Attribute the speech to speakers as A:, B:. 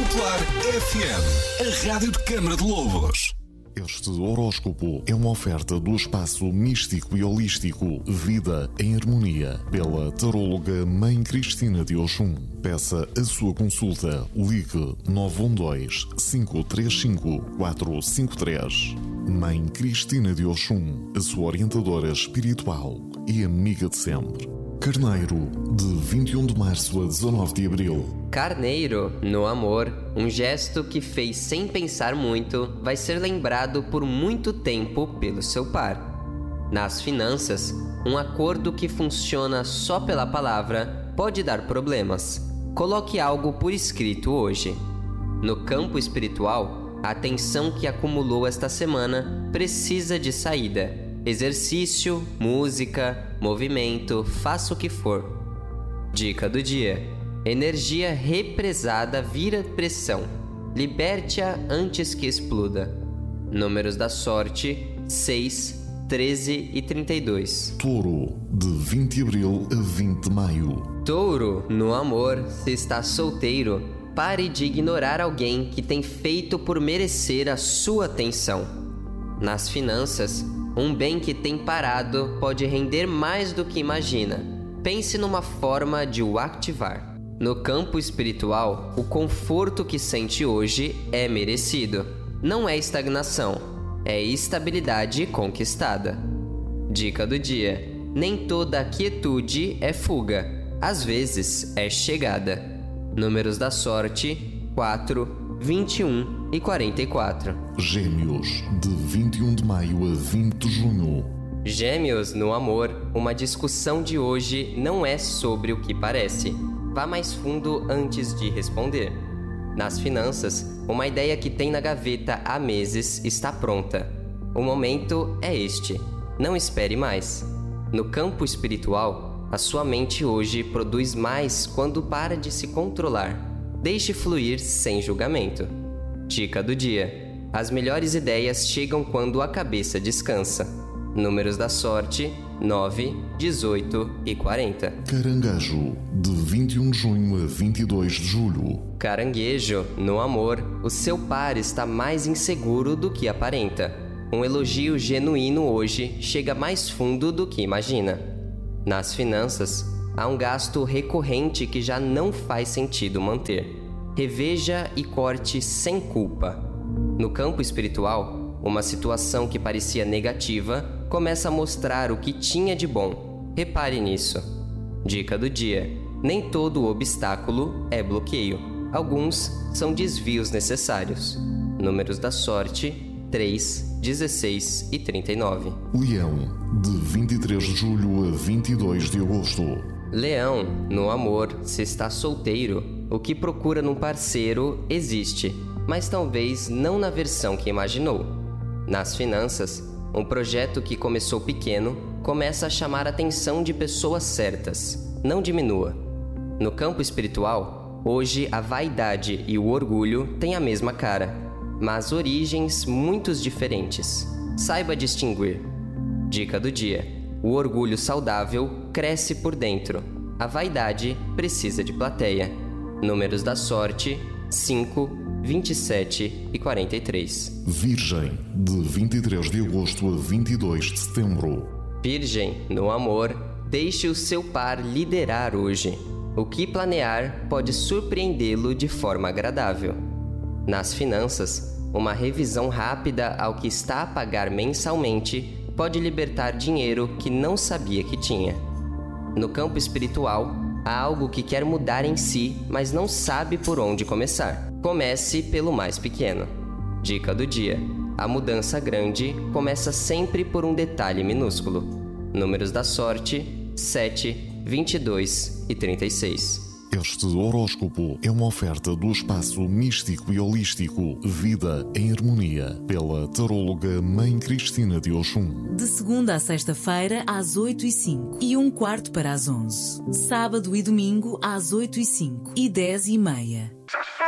A: Popular FM, a rádio de Câmara de Lobos.
B: Este horóscopo é uma oferta do espaço místico e holístico Vida em Harmonia, pela taróloga Mãe Cristina de Oxum. Peça a sua consulta. Ligue 912-535-453. Mãe Cristina de Oxum, a sua orientadora espiritual e amiga de sempre. Carneiro, de 21 de março a 19 de abril.
C: Carneiro, no amor, um gesto que fez sem pensar muito vai ser lembrado por muito tempo pelo seu par. Nas finanças, um acordo que funciona só pela palavra pode dar problemas. Coloque algo por escrito hoje. No campo espiritual, a tensão que acumulou esta semana precisa de saída. Exercício, música, movimento, faça o que for. Dica do dia: energia represada vira pressão. Liberte-a antes que exploda. Números da sorte: 6, 13 e 32.
B: Touro, de 20 de abril a 20 de maio.
C: Touro, no amor, se está solteiro, pare de ignorar alguém que tem feito por merecer a sua atenção. Nas finanças, um bem que tem parado pode render mais do que imagina. Pense numa forma de o ativar. No campo espiritual, o conforto que sente hoje é merecido. Não é estagnação, é estabilidade conquistada. Dica do dia: nem toda quietude é fuga, às vezes é chegada. Números da sorte: 4, 21 e 44.
B: Gêmeos, de 21 de maio a 20 de junho.
C: Gêmeos, no amor, uma discussão de hoje não é sobre o que parece. Vá mais fundo antes de responder. Nas finanças, uma ideia que tem na gaveta há meses está pronta. O momento é este. Não espere mais. No campo espiritual, a sua mente hoje produz mais quando para de se controlar. Deixe fluir sem julgamento. Dica do dia: as melhores ideias chegam quando a cabeça descansa. Números da sorte: 9, 18 e 40.
B: Caranguejo, de 21 de junho a 22 de julho.
C: Caranguejo, no amor, o seu par está mais inseguro do que aparenta. Um elogio genuíno hoje chega mais fundo do que imagina. Nas finanças, há um gasto recorrente que já não faz sentido manter. Reveja e corte sem culpa. No campo espiritual, uma situação que parecia negativa começa a mostrar o que tinha de bom. Repare nisso. Dica do dia: nem todo obstáculo é bloqueio. Alguns são desvios necessários. Números da sorte: 3, 16 e 39.
B: Leão, de 23 de julho a 22 de agosto.
C: Leão, no amor, se está solteiro, o que procura num parceiro existe, mas talvez não na versão que imaginou. Nas finanças, um projeto que começou pequeno começa a chamar a atenção de pessoas certas. Não diminua. No campo espiritual, hoje a vaidade e o orgulho têm a mesma cara, mas origens muito diferentes. Saiba distinguir. Dica do dia: o orgulho saudável cresce por dentro. A vaidade precisa de plateia. Números da sorte: 5, 27 e 43.
B: Virgem, de 23 de agosto a 22 de setembro.
C: Virgem, no amor, deixe o seu par liderar hoje. O que planear pode surpreendê-lo de forma agradável. Nas finanças, uma revisão rápida ao que está a pagar mensalmente pode libertar dinheiro que não sabia que tinha. No campo espiritual, há algo que quer mudar em si, mas não sabe por onde começar. Comece pelo mais pequeno. Dica do dia: a mudança grande começa sempre por um detalhe minúsculo. Números da sorte: 7, 22 e 36.
B: Este horóscopo é uma oferta do espaço místico e holístico Vida em Harmonia, pela taróloga Mãe Cristina de Oxum.
D: De segunda a sexta-feira, às 8h05 e 1/4 para as 11. Sábado e domingo, às 8h05 e 10h30.